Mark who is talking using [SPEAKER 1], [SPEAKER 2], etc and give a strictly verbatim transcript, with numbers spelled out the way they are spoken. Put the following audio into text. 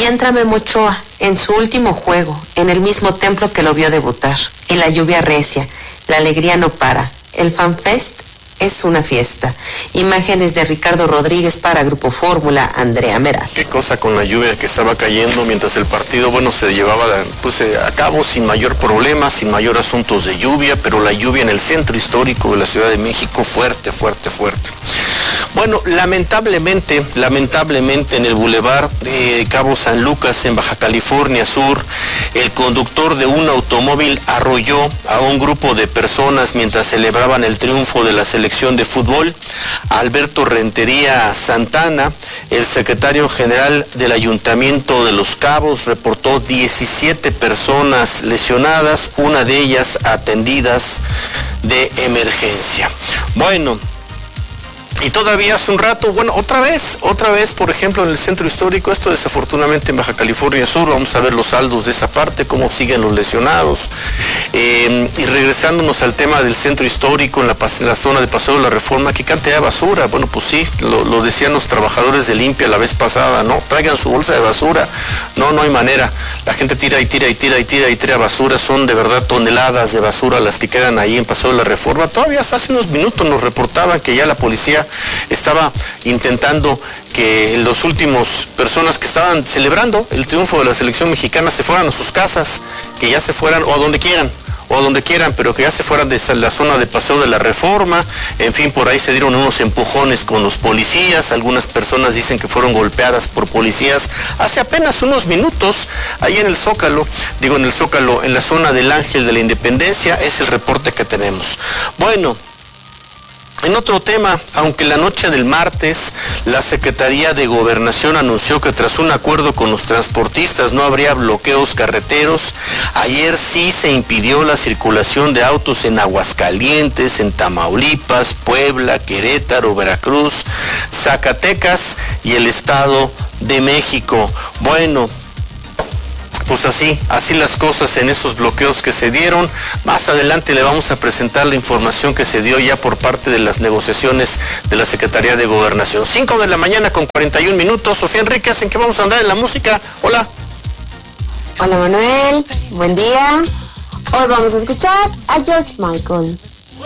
[SPEAKER 1] entra Memo Ochoa en su último juego, en el mismo templo que lo vio debutar. Y la lluvia recia, la alegría no para. El FanFest es una fiesta. Imágenes de Ricardo Rodríguez para Grupo Fórmula, Andrea Meraz.
[SPEAKER 2] Qué cosa con la lluvia que estaba cayendo mientras el partido, bueno, se llevaba pues, a cabo sin mayor problema, sin mayor asuntos de lluvia, pero la lluvia en el centro histórico de la Ciudad de México fuerte, fuerte, fuerte. Bueno, lamentablemente, lamentablemente en el bulevar de Cabo San Lucas, en Baja California Sur, el conductor de un automóvil arrolló a un grupo de personas mientras celebraban el triunfo de la selección de fútbol. Alberto Rentería Santana, el secretario general del Ayuntamiento de Los Cabos, reportó diecisiete personas lesionadas, una de ellas atendidas de emergencia. Bueno, y todavía hace un rato, bueno, otra vez, otra vez, por ejemplo, en el centro histórico, esto desafortunadamente en Baja California Sur, vamos a ver los saldos de esa parte, cómo siguen los lesionados. Eh, y regresándonos al tema del centro histórico, en la, en la zona de Paseo de la Reforma, ¿qué cantidad de basura? Bueno, pues sí, lo, lo decían los trabajadores de Limpia la vez pasada, ¿no? Traigan su bolsa de basura. No, no hay manera. La gente tira y tira y tira y tira y tira basura. Son de verdad toneladas de basura las que quedan ahí en Paseo de la Reforma. Todavía hasta hace unos minutos nos reportaban que ya la policía estaba intentando que los últimos personas que estaban celebrando el triunfo de la selección mexicana se fueran a sus casas, que ya se fueran o a donde quieran, o a donde quieran, pero que ya se fueran de la zona de Paseo de la Reforma. En fin, por ahí se dieron unos empujones con los policías, algunas personas dicen que fueron golpeadas por policías hace apenas unos minutos, ahí en el Zócalo, digo en el Zócalo, en la zona del Ángel de la Independencia, es el reporte que tenemos. Bueno, en otro tema, aunque la noche del martes la Secretaría de Gobernación anunció que tras un acuerdo con los transportistas no habría bloqueos carreteros, ayer sí se impidió la circulación de autos en Aguascalientes, en Tamaulipas, Puebla, Querétaro, Veracruz, Zacatecas y el Estado de México. Bueno, pues así, así las cosas en esos bloqueos que se dieron. Más adelante le vamos a presentar la información que se dio ya por parte de las negociaciones de la Secretaría de Gobernación. cinco de la mañana con cuarenta y un minutos. Sofía Enríquez, ¿en qué vamos a andar en la música? Hola.
[SPEAKER 1] Hola Manuel, buen día. Hoy vamos a escuchar a George Michael.